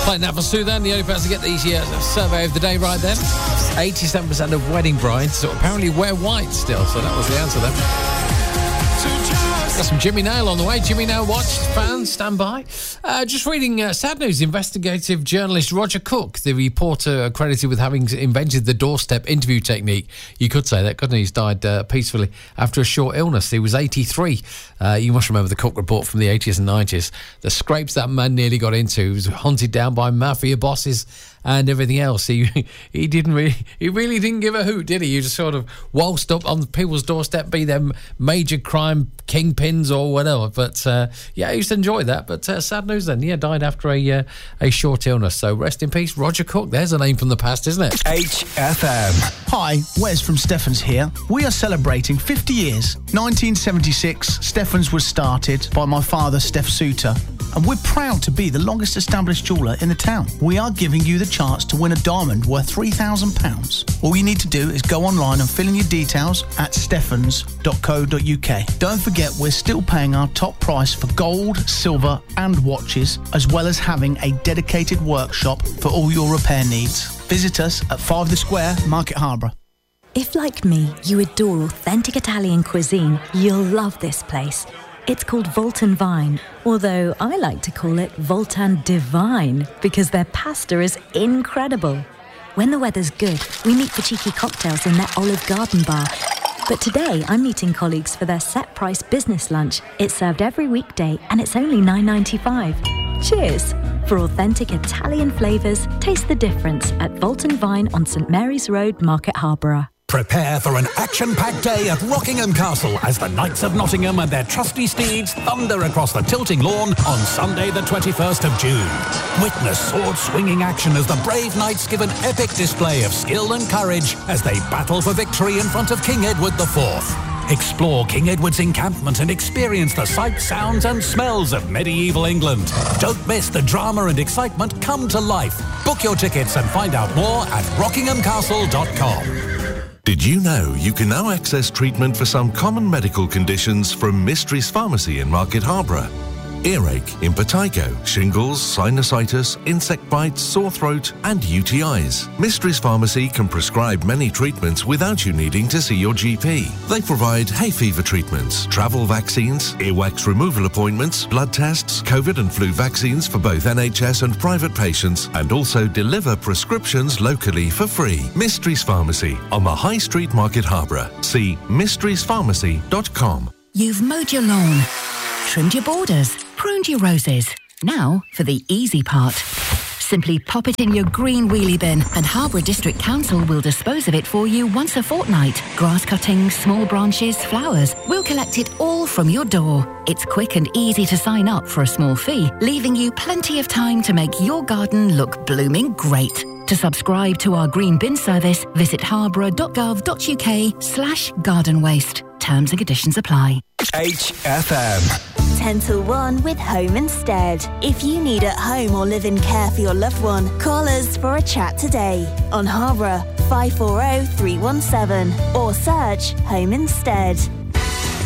Playing that for Suzanne, the only person to get the survey of the day right then. 87% of wedding brides apparently wear white still, so that was the answer then. Got some Jimmy Nail on the way. Jimmy Nail watch fans, stand by. Just reading sad news. Investigative journalist Roger Cook, the reporter credited with having invented the doorstep interview technique. You could say that, couldn't he? He's died peacefully after a short illness. He was 83. You must remember the Cook report from the 80s and 90s. The scrapes that man nearly got into. He was hunted down by mafia bosses and everything else. He really didn't give a hoot, did he? You just sort of waltzed up on people's doorstep, be them major crime kingpins or whatever. But yeah, I used to enjoy that. But sad news then. Yeah, died after a short illness. So rest in peace, Roger Cook. There's a name from the past, isn't it? HFM. Hi, Wes from Steffens here. We are celebrating 50 years. 1976, Steffens was started by my father, Steph Suter, and we're proud to be the longest established jeweller in the town. We are giving you the chance to win a diamond worth £3,000. All you need to do is go online and fill in your details at steffens.co.uk. Don't forget, we're still paying our top price for gold, silver and watches, as well as having a dedicated workshop for all your repair needs. Visit us at 5 The Square, Market Harborough. If, like me, you adore authentic Italian cuisine, you'll love this place. It's called Voltan Vine, although I like to call it Voltan Divine because their pasta is incredible. When the weather's good, we meet for cheeky cocktails in their Olive Garden bar. But today, I'm meeting colleagues for their set-price business lunch. It's served every weekday and it's only $9.95. Cheers! For authentic Italian flavours, taste the difference at Voltan Vine on St Mary's Road, Market Harborough. Prepare for an action-packed day at Rockingham Castle as the Knights of Nottingham and their trusty steeds thunder across the tilting lawn on Sunday the 21st of June. Witness sword-swinging action as the brave knights give an epic display of skill and courage as they battle for victory in front of King Edward IV. Explore King Edward's encampment and experience the sights, sounds and smells of medieval England. Don't miss the drama and excitement come to life. Book your tickets and find out more at rockinghamcastle.com. Did you know you can now access treatment for some common medical conditions from Mysteries Pharmacy in Market Harborough? Earache, impetigo, shingles, sinusitis, insect bites, sore throat and UTIs. Mysteries Pharmacy can prescribe many treatments without you needing to see your GP. They provide hay fever treatments, travel vaccines, earwax removal appointments, blood tests, COVID and flu vaccines for both NHS and private patients, and also deliver prescriptions locally for free. Mysteries Pharmacy on the High Street, Market Harborough. See mysteriespharmacy.com. You've mowed your lawn, trimmed your borders, pruned your roses. Now for the easy part. Simply pop it in your green wheelie bin and Harborough District Council will dispose of it for you once a fortnight. Grass cuttings, small branches, flowers. We'll collect it all from your door. It's quick and easy to sign up for a small fee, leaving you plenty of time to make your garden look blooming great. To subscribe to our green bin service, visit harborough.gov.uk/garden waste. Terms and conditions apply. HFM. 10 till 1 with Home Instead. If you need at-home or live-in care for your loved one, call us for a chat today on Harborough 540 317 or search Home Instead.